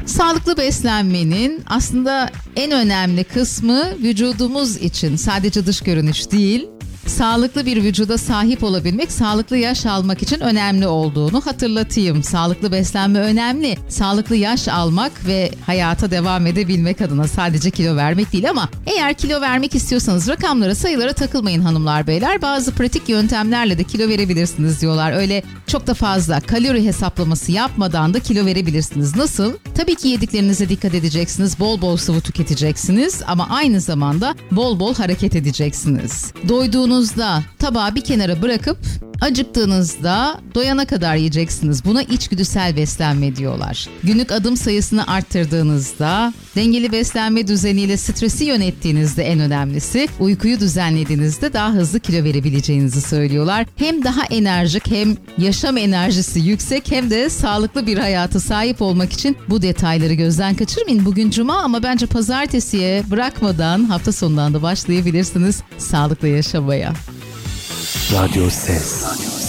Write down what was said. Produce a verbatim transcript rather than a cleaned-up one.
Sağlıklı beslenmenin aslında en önemli kısmı vücudumuz için sadece dış görünüş değil, sağlıklı bir vücuda sahip olabilmek, sağlıklı yaş almak için önemli olduğunu hatırlatayım. Sağlıklı beslenme önemli. Sağlıklı yaş almak ve hayata devam edebilmek adına, sadece kilo vermek değil. Ama eğer kilo vermek istiyorsanız rakamlara, sayılara takılmayın hanımlar beyler. Bazı pratik yöntemlerle de kilo verebilirsiniz diyorlar. Öyle çok da fazla kalori hesaplaması yapmadan da kilo verebilirsiniz. Nasıl? Tabii ki yediklerinize dikkat edeceksiniz. Bol bol sıvı tüketeceksiniz ama aynı zamanda bol bol hareket edeceksiniz. Doyduğunuzda tabağı bir kenara bırakıp acıktığınızda doyana kadar yiyeceksiniz. Buna içgüdüsel beslenme diyorlar. Günlük adım sayısını arttırdığınızda, dengeli beslenme düzeniyle stresi yönettiğinizde, en önemlisi uykuyu düzenlediğinizde daha hızlı kilo verebileceğinizi söylüyorlar. Hem daha enerjik, hem yaşam enerjisi yüksek, hem de sağlıklı bir hayata sahip olmak için bu detayları gözden kaçırmayın. Bugün cuma ama bence pazartesiye bırakmadan hafta sonundan da başlayabilirsiniz sağlıklı yaşamaya. Radyo Ses.